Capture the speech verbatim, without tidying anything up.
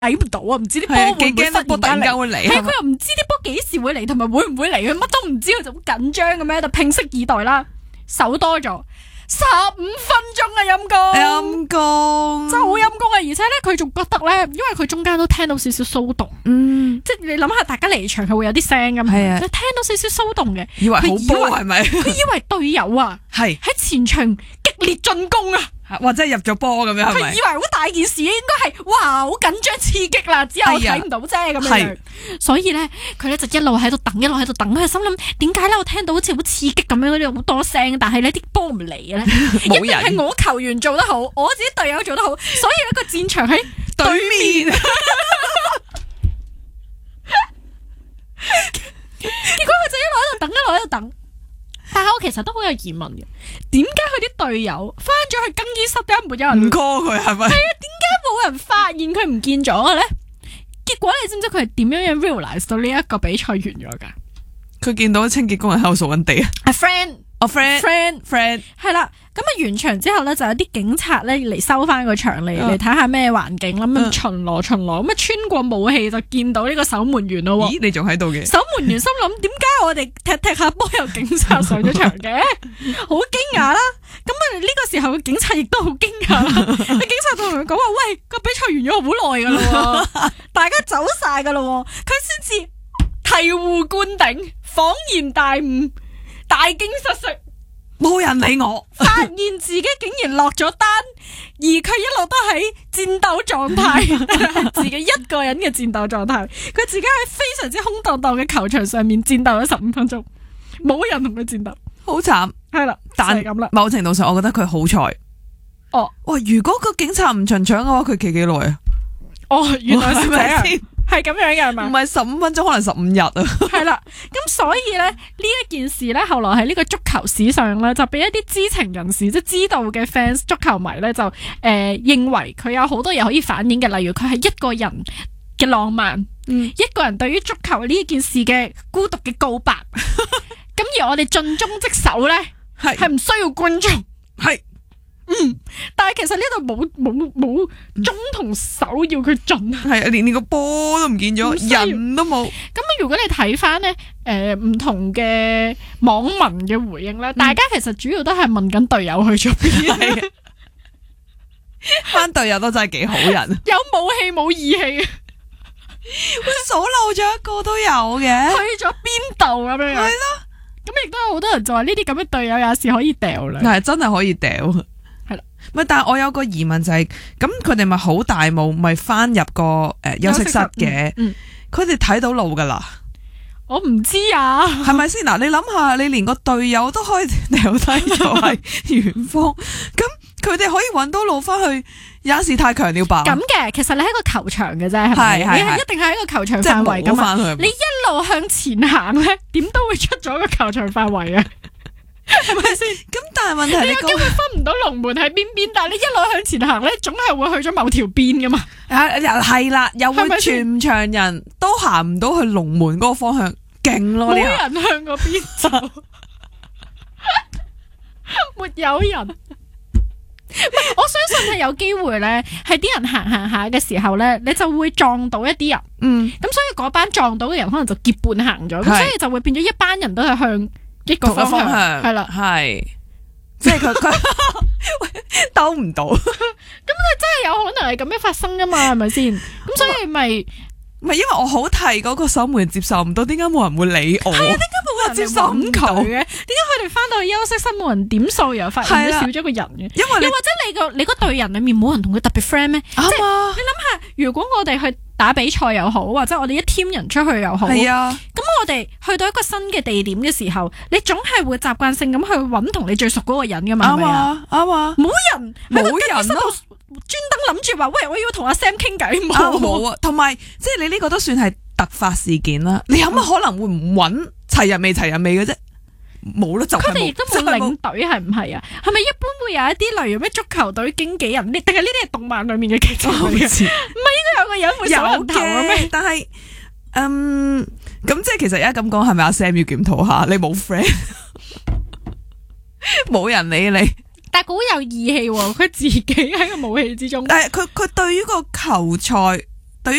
睇唔到啊，唔知啲波會唔會忽然間嚟，係佢又唔知啲波幾時會嚟，同埋會唔會嚟，佢乜都唔知，佢就好緊張咁樣喺度屏息以待啦。手多咗十五分鐘啊，陰公陰公真係好陰公啊！而且咧，佢仲覺得咧，因為佢中間都聽到少少騷動，嗯，即係你諗下，大家離場佢會有啲聲咁，係啊，聽到少少騷動嘅， 以為好波係咪？ 佢以為隊友啊，係喺前場激烈進攻啊！ 或者入咗波咁樣，係咪？ 佢以為好大件事，應該係哇好緊張刺激啦，之後睇唔到啫咁樣。所以咧，佢咧就一路喺度等，一路喺度等。佢心諗點解咧？我聽到好似好刺激咁樣，嗰啲好多聲，但係呢啲波唔嚟嘅咧，一定係我球員做得好，我自己隊友做得好，所以咧個戰場喺對面。結果佢就一路喺度等，一路喺度等。但係我其實都好有疑問嘅，點解佢啲隊友翻咗去更衣室都冇有人唔 call 佢係咪？係啊，點解冇人發現佢唔見咗嘅咧？結果你知唔知佢係點樣樣 realize 到呢一個比賽完咗噶？ 佢見到清潔工人喺度掃緊地啊！ 啊 friend， 啊 friend，friend，friend 係啦。咁啊完場之後咧，就有啲警察咧嚟收翻個場嚟嚟睇下咩環境啦，咁巡邏巡邏，咁啊穿過武器就見到呢個守門員咯。 咦，你仲喺度嘅？ 守門員心諗點解我哋踢踢下波有警察上咗場嘅？好驚訝啦！咁啊呢個時候警察亦都好驚訝啦。警察就同佢講話：喂，個比賽完咗好耐噶啦，大家走晒噶啦，佢先至醍醐灌頂，恍然大悟，大驚失色。 冇人理我， 發現自己竟然落咗單，而佢一路都喺戰鬥狀態，自己一個人嘅戰鬥狀態。佢自己喺非常之空蕩蕩嘅球場上面戰鬥咗十五分鐘，冇人同佢戰鬥， 好慘。係啦，但係咁啦。某程度上，我覺得佢好彩。哦，哇！如果個警察唔巡場嘅話，佢企幾耐啊？ 哦，原來係咪先？係咁樣嘅係嘛？ 唔係十五分鐘，可能十五日啊。 係啦，咁所以咧呢一件事咧，後來喺呢個足球史上咧，就俾一啲知情人士即係知道嘅 fans 足球迷咧，就誒、呃、認為佢有好多嘢可以反映嘅，例如佢係一個人嘅浪漫，嗯，一個人對於足球呢一件事嘅孤獨嘅告白。咁而我哋盡忠職守咧，係係唔需要觀眾，係。嗯，但係其實呢度冇冇冇中同手要佢進， 係啊，連連個波都唔見咗，人都冇。 咁如果你睇翻咧，誒、呃、唔同嘅網民嘅回應咧，嗯、大家其實主要都係問緊隊友去咗邊， 班隊友都真係幾好人， 有武器冇義氣， 數漏咗一個都有嘅， 去咗邊度咁樣？係咯，咁亦都有好多人就話呢啲咁嘅隊友有時可以掉啦， 係真係可以掉。咪但係我有個疑問就係、是，咁佢哋咪好大霧，咪翻入個誒、呃、休息室嘅，佢哋睇到路噶啦。我唔知啊，係咪先嗱？你諗下，你連個隊友都可以掉低咗喺遠方，咁佢哋可以揾到路翻去，也是太強了吧？咁嘅，其實你喺個球場嘅啫，係咪？你係一定係喺個球場範圍噶嘛？你一路向前行咧，點都會出咗個球場範圍啊？係咪先？咁但係問題，你有機會分唔到龍門喺邊邊，但係你一路向前行咧，總係會去咗某條邊噶嘛？啊，又係啦，又會全場人都行唔到去龍門嗰個方向，勁咯！冇人向嗰邊走，沒有人。我相信係有機會咧，係啲人行行下嘅時候咧，你就會撞到一啲人。嗯，咁所以嗰班撞到嘅人可能就結伴行咗，咁所以就會變咗一班人都係向一個方向，係啦，係，即係佢佢兜唔到，咁佢真係有可能係咁樣發生噶嘛？係咪先？咁所以咪唔係因為我好替嗰個守門員接受唔到，點解冇人會理我？係啊，點解冇人接受唔到嘅？點解佢哋翻到去休息室冇人點數，又發現咗少咗個人嘅？因為又或者你個你個隊人裏面冇人同佢特別 friend 咩？啱啊！你諗下，如果我哋去打比賽又好，或者我哋一 team 人出去又好，係啊，咁我哋去到一個新嘅地點嘅時候，你總係會習慣性咁去揾同你最熟嗰個人噶嘛？啱啊，啱啊，冇人冇人咯，專登諗住話喂，我要同阿 Sam 傾偈，冇冇啊，同埋即係你呢個都算係突發事件啦。你有乜可能會唔揾齊人未齊人未嘅啫？冇咯，就佢哋亦都冇領隊，係唔係啊？係咪一般會有一啲例如咩足球隊經紀人？定係呢啲係動漫裏面嘅劇情嚟嘅？唔係應該有個人會手人頭嘅咩？但係，嗯，咁即係其實而家咁講，係咪阿 Sam 要檢討下？你冇 friend，冇人理你，但係佢好有義氣喎，佢自己喺個武器之中。但係佢佢對於個球賽